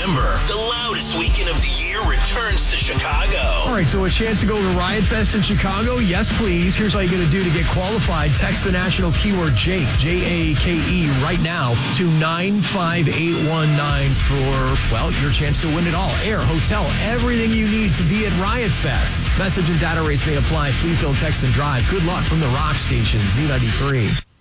September, the loudest weekend of the year returns to Chicago. All right, so a chance to go to Riot Fest in Chicago? Yes, please. Here's all you got to do to get qualified. Text the national keyword Jake, J-A-K-E, right now to 95819 for, well, your chance to win it all. Air, hotel, everything you need to be at Riot Fest. Message and data rates may apply. Please don't text and drive. Good luck from the Rock Station, Z93.